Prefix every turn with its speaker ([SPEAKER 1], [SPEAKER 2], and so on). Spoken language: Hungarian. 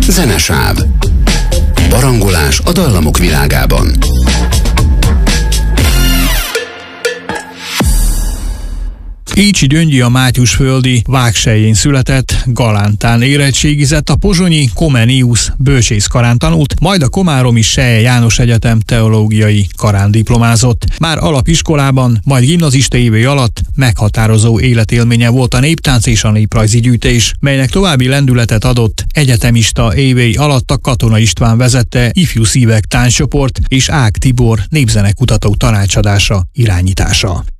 [SPEAKER 1] Zenesáv. Barangolás a dallamok világában.
[SPEAKER 2] Pécsi Gyöngyi a Mátyusföldi Vágselyén született, Galántán érettségizett, a pozsonyi Comenius bölcsészkarán tanult, majd a komáromi Selye János Egyetem teológiai karán diplomázott. Már alapiskolában, majd gimnazista évei alatt meghatározó életélménye volt a néptánc és a néprajzi gyűjtés, melynek további lendületet adott egyetemista évei alatt a Katona István vezette Ifjú Szívek tánccsoport és Ág Tibor népzenekutató tanácsadása, irányítása.